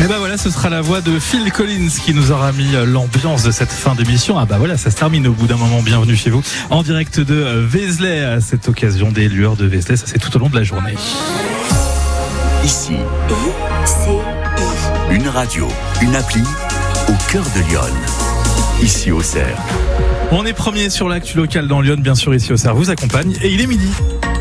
Et ben voilà, ce sera la voix de Phil Collins qui nous aura mis l'ambiance de cette fin d'émission. Ah bah voilà, ça se termine au bout d'un moment. Bienvenue chez vous en direct de Vézelay à cette occasion des lueurs de Vézelay. Ça c'est tout au long de la journée. Ici, une radio, une appli au cœur de Lyon. Ici au Cerf. On est premier sur l'actu locale dans Lyon, bien sûr ici au Cerf. Vous accompagne et il est midi.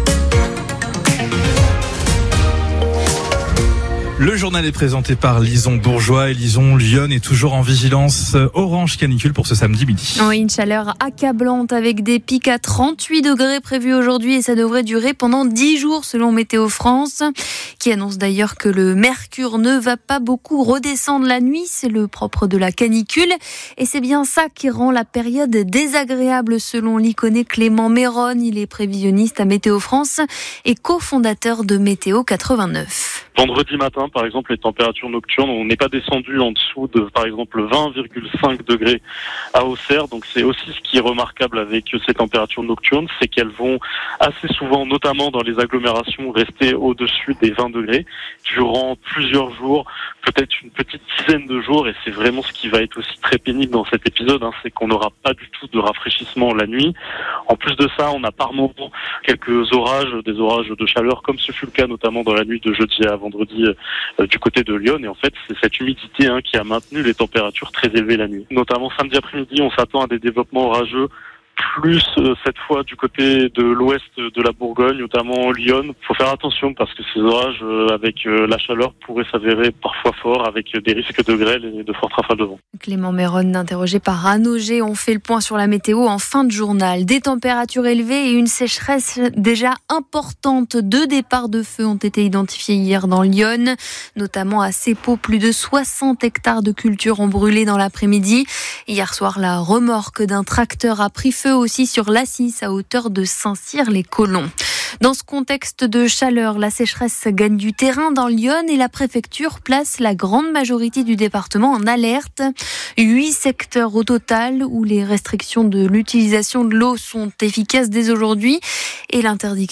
Le journal est présenté par Lison Bourgeois et Lison. Lyon est toujours en vigilance orange canicule pour ce samedi midi. Oui, une chaleur accablante avec des pics à 38 degrés prévus aujourd'hui et ça devrait durer pendant 10 jours selon Météo France, qui annonce d'ailleurs que le mercure ne va pas beaucoup redescendre la nuit. C'est le propre de la canicule et c'est bien ça qui rend la période désagréable selon l'iconé Clément Méron. Il est prévisionniste à Météo France et cofondateur de Météo 89. Vendredi matin, par exemple, les températures nocturnes, on n'est pas descendu en dessous de, par exemple, 20,5 degrés à Auxerre. Donc c'est aussi ce qui est remarquable avec ces températures nocturnes, c'est qu'elles vont assez souvent, notamment dans les agglomérations, rester au-dessus des 20 degrés durant plusieurs jours, peut-être une petite dizaine de jours. Et c'est vraiment ce qui va être aussi très pénible dans cet épisode, c'est qu'on n'aura pas du tout de rafraîchissement la nuit. En plus de ça, on a par moments quelques orages, des orages de chaleur, comme ce fut le cas notamment dans la nuit de jeudi à vendredi du côté de Lyon. Et en fait, c'est cette humidité qui a maintenu les températures très élevées la nuit. Notamment samedi après-midi, on s'attend à des développements orageux, plus cette fois du côté de l'ouest de la Bourgogne, notamment Lyon. Il faut faire attention parce que ces orages avec la chaleur pourraient s'avérer parfois forts avec des risques de grêle et de fortes rafales de vent. Clément Méron, interrogé par Arnaud G. On fait le point sur la météo en fin de journal. Des températures élevées et une sécheresse déjà importante. 2 départs de feu ont été identifiés hier dans Lyon, notamment à Seppo. Plus de 60 hectares de culture ont brûlé dans l'après-midi. Hier soir, la remorque d'un tracteur a pris feu aussi sur l'Assis à hauteur de Saint-Cyr-les-Colons. Dans ce contexte de chaleur, la sécheresse gagne du terrain dans Lyon et la préfecture place la grande majorité du département en alerte. 8 secteurs au total où les restrictions de l'utilisation de l'eau sont efficaces dès aujourd'hui et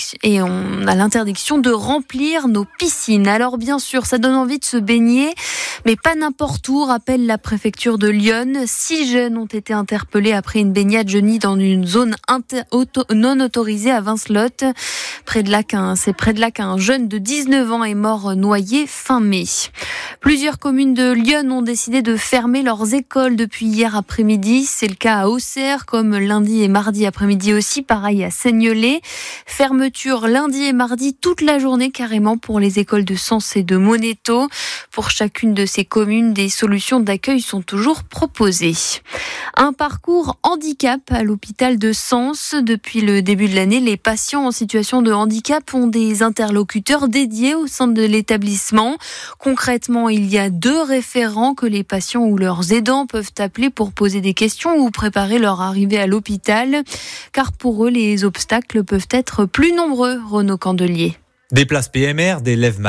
on a l'interdiction de remplir nos piscines. Alors bien sûr, ça donne envie de se baigner, mais pas n'importe où, rappelle la préfecture de Lyon. 6 jeunes ont été interpellés après une baignade jeunie dans une zone non autorisée à Vincelotte. C'est près de là qu'un jeune de 19 ans est mort noyé fin mai. Plusieurs communes de Lyon ont décidé de fermer leurs écoles depuis hier après-midi. C'est le cas à Auxerre, comme lundi et mardi après-midi aussi, pareil à Seignelay. Fermeture lundi et mardi toute la journée carrément pour les écoles de Sens et de Monéto. Pour chacune de ces communes, des solutions d'accueil sont toujours proposées. Un parcours handicap à l'hôpital de Sens. Depuis le début de l'année, les patients en situation de handicap ont des interlocuteurs dédiés au sein de l'établissement. Concrètement, il y a 2 référents que les patients ou leurs aidants peuvent appeler pour poser des questions ou préparer leur arrivée à l'hôpital. Car pour eux, les obstacles peuvent être plus nombreux, Renaud Candelier. Des places PMR, des lèvres